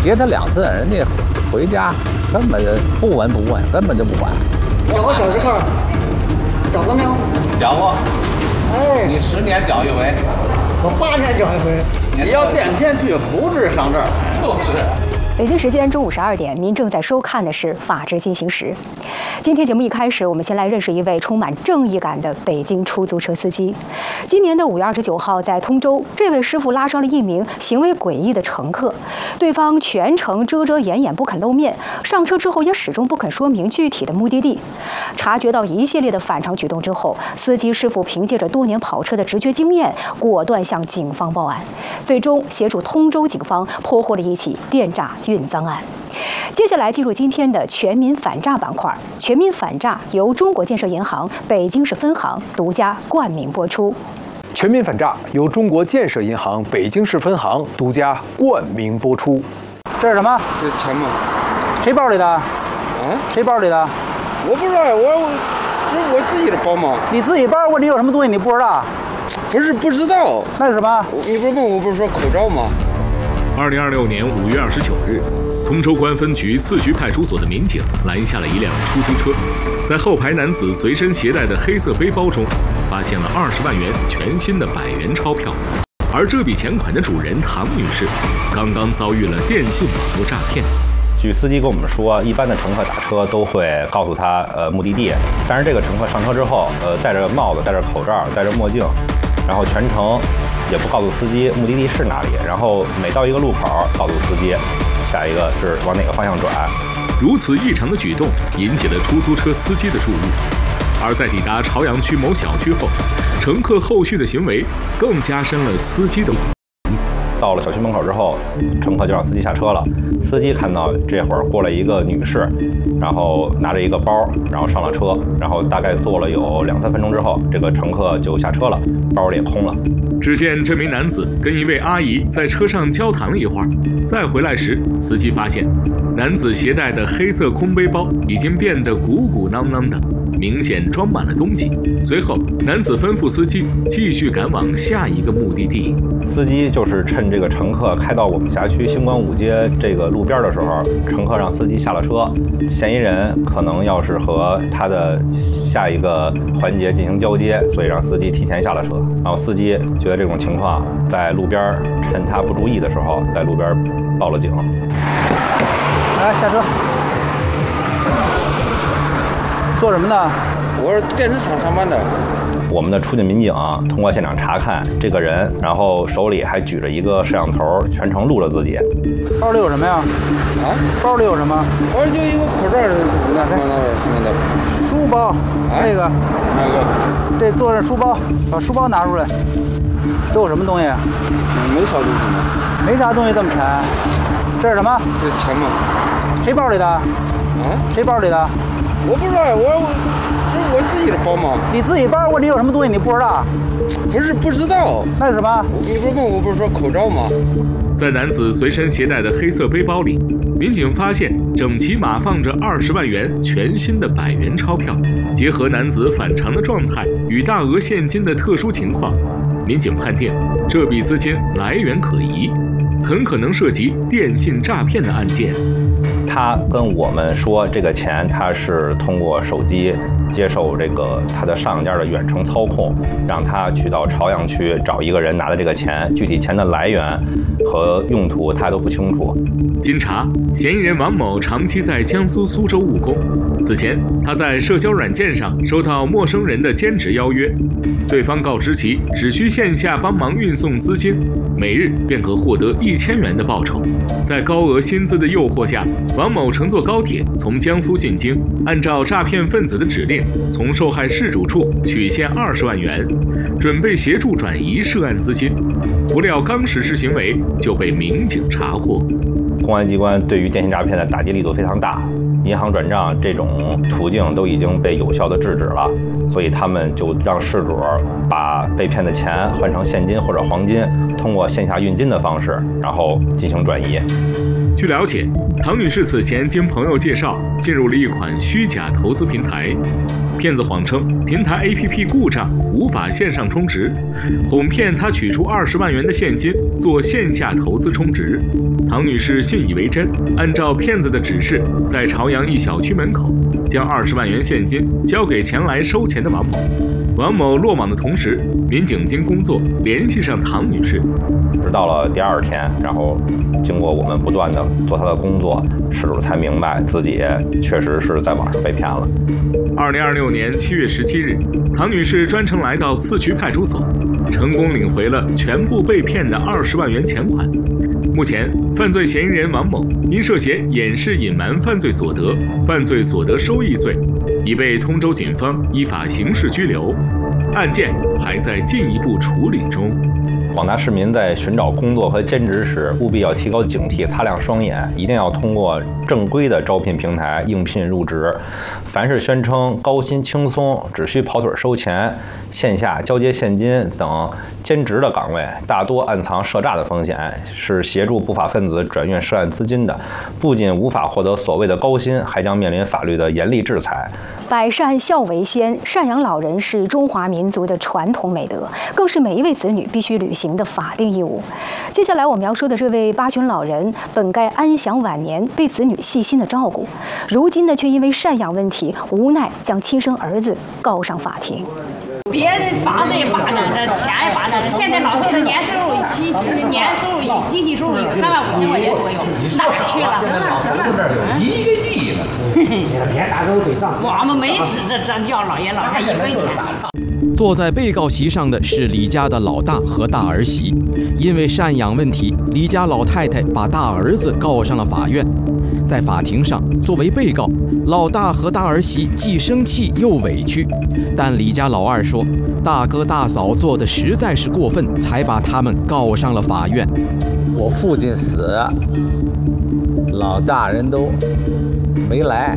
接他2次，人家回家根本就不闻不问，根本就不管。 缴过90块，缴过没有？ 缴过。 哎， 你10年缴一回， 我8年缴一回。 你要变天去，不是上这儿， 就是。 北京时间中午12点，您正在收看的是《法治进行时》。今天节目一开始，我们先来认识一位充满正义感的北京出租车司机。今年的5月29号，在通州，这位师傅拉上了一名行为诡异的乘客，对方全程遮遮掩掩不肯露面，上车之后也始终不肯说明具体的目的地。察觉到一系列的反常举动之后，司机师傅凭借着多年跑车的直觉经验，果断向警方报案，最终协助通州警方破获了一起电诈运赃案。接下来进入今天的全民反诈板块。全民反诈由中国建设银行北京市分行独家冠名播出。 全民反诈由中国建设银行北京市分行独家冠名播出。 这是什么？ 这是钱吗？ 谁包里的？啊？谁包里的？ 我不知道，这是我自己的包吗？ 你自己包，问你有什么东西你不知道？ 不知道。 那是什么？ 你不是问我不是说口罩吗 ？2026年5月29日，通州关分局次徐派出所的民警拦下了一辆出租车，在后排男子随身携带的黑色背包中，发现了20万元全新的100元钞票。而这笔钱款的主人唐女士，刚刚遭遇了电信网络诈骗。 据司机跟我们说，一般的乘客打车都会告诉他目的地，但是这个乘客上车之后，戴着帽子、戴着口罩、戴着墨镜，然后全程也不告诉司机目的地是哪里，然后每到一个路口告诉司机下一个是往哪个方向转。 如此异常的举动引起了出租车司机的注意，而在抵达朝阳区某小区后，乘客后续的行为更加深了司机的疑。 到了小区门口之后，乘客就让司机下车了。司机看到这会儿过来一个女士，然后拿着一个包，然后上了车，然后大概坐了有2-3分钟之后，这个乘客就下车了，包也空了。 只见这名男子跟一位阿姨在车上交谈了一会儿，再回来时，司机发现男子携带的黑色空背包已经变得鼓鼓囊囊的，明显装满了东西。随后，男子吩咐司机继续赶往下一个目的地。 司机就是趁这个乘客开到我们辖区星光5街这个路边的时候，乘客让司机下了车。嫌疑人可能要是和他的下一个环节进行交接，所以让司机提前下了车。然后司机觉得这种情况，在路边趁他不注意的时候，在路边报了警。 来，下车。做什么呢？ 我是电子厂上班的。 我们的出境民警通过现场查看这个人，然后手里还举着一个摄像头，全程录了自己。 包里有什么呀？ 啊？ 包里有什么？ 包里就一个口罩，那什么的。 书包，这个。 哪个？ 这坐着书包，把书包拿出来。都有什么东西？ 没啥东西。 没啥东西这么沉。这是什么？ 这是钱吗？ 谁包里的？啊？谁包里的？ 我不知道，这是我自己的包吗？ 你自己包，问你有什么东西你不知道？ 不知道。 那是什么？ 你不是问我不是说口罩吗？ 在男子随身携带的黑色背包里，民警发现整齐码放着20万元全新的100元钞票。结合男子反常的状态与大额现金的特殊情况，民警判定这笔资金来源可疑，很可能涉及电信诈骗的案件。 他跟我们说，这个钱他是通过手机接受这个他的上家的远程操控，让他去到朝阳区找一个人拿的这个钱，具体钱的来源和用途他都不清楚。 经查，嫌疑人王某长期在江苏苏州务工，此前他在社交软件上收到陌生人的兼职邀约，对方告知其只需线下帮忙运送资金，每日便可获得1000元的报酬。在高额薪资的诱惑下，王某乘坐高铁从江苏进京，按照诈骗分子的指令，从受害事主处取现20万元，准备协助转移涉案资金。不料刚实施行为就被民警查获。 公安机关对于电信诈骗的打击力度非常大，银行转账这种途径都已经被有效的制止了，所以他们就让事主把被骗的钱换成现金或者黄金，通过线下运金的方式，然后进行转移。 据了解，唐女士此前经朋友介绍进入了一款虚假投资平台， 骗子谎称平台 APP 故障，无法线上充值，哄骗他取出20万元的现金做线下投资充值。唐女士信以为真，按照骗子的指示，在朝阳一小区门口将20万元现金交给前来收钱的王某。王某落网的同时，民警经工作联系上唐女士。 直到了第2天，然后经过我们不断的做他的工作，失主才明白自己确实是在网上被骗了。 2026年7月17日，唐女士专程来到次区派出所，成功领回了全部被骗的20万元钱款。目前，犯罪嫌疑人王某因涉嫌掩饰隐瞒犯罪所得、犯罪所得收益罪，已被通州警方依法刑事拘留，案件还在进一步处理中。 广大市民在寻找工作和兼职时，务必要提高警惕，擦亮双眼，一定要通过正规的招聘平台应聘入职。凡是宣称高薪轻松、只需跑腿收钱、线下交接现金等兼职的岗位，大多暗藏涉诈的风险，是协助不法分子转运涉案资金的，不仅无法获得所谓的高薪，还将面临法律的严厉制裁。 百善孝为先，赡养老人是中华民族的传统美德，更是每一位子女必须履行的法定义务。接下来我们要说的这位八旬老人，本该安享晚年，被子女细心的照顾，如今呢却因为赡养问题，无奈将亲生儿子告上法庭。 别的房子也扒着，这钱也扒着，现在老头子年收入集体收入有3万5千块钱左右，哪儿去了？ 行了，这有1个亿了。 别打都对账。我们没指着要老爷老太1分钱。 坐在被告席上的是李家的老大和大儿媳，因为赡养问题，李家老太太把大儿子告上了法院。在法庭上，作为被告，老大和大儿媳既生气又委屈，但李家老二说，大哥大嫂做的实在是过分，才把他们告上了法院。 我父亲死，老大人都没来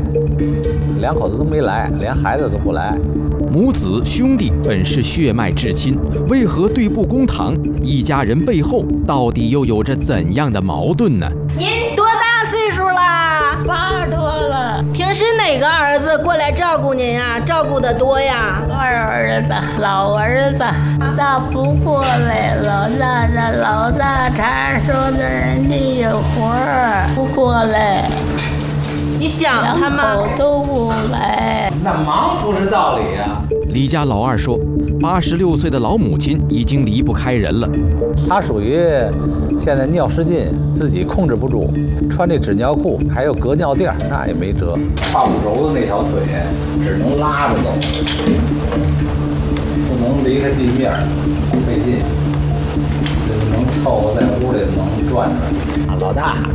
，2口子都没来，连孩子都不来。 母子兄弟本是血脉至亲，为何对簿公堂？一家人背后到底又有着怎样的矛盾呢？ 您多大岁数啦 ？80多了。 平时哪个儿子过来照顾您呀？照顾得多呀？ 二儿子，老儿子，大不过来了。老大茬说的人家有活儿，不过来。 你想他吗？ 都不来， 那忙不是道理呀。 李家老二说，86岁的老母亲已经离不开人了。 他属于现在尿失禁，自己控制不住，穿这纸尿裤，还有隔尿垫，那也没辙。胯骨轴子那条腿只能拉着走，不能离开地面，费劲。能凑合在屋里能转转。老大